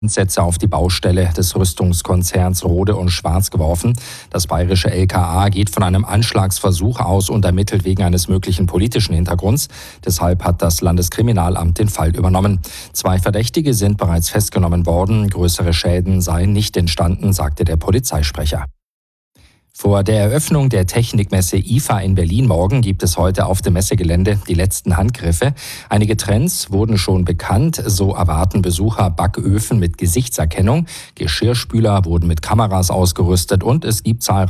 Sätze auf die Baustelle des Rüstungskonzerns Rohde und Schwarz geworfen. Das bayerische LKA geht von einem Anschlagsversuch aus und ermittelt wegen eines möglichen politischen Hintergrunds. Deshalb hat das Landeskriminalamt den Fall übernommen. 2 Verdächtige sind bereits festgenommen worden. Größere Schäden seien nicht entstanden, sagte der Polizeisprecher. Vor der Eröffnung der Technikmesse IFA in Berlin morgen gibt es heute auf dem Messegelände die letzten Handgriffe. Einige Trends wurden schon bekannt. So erwarten Besucher Backöfen mit Gesichtserkennung. Geschirrspüler wurden mit Kameras ausgerüstet und es gibt zahlreiche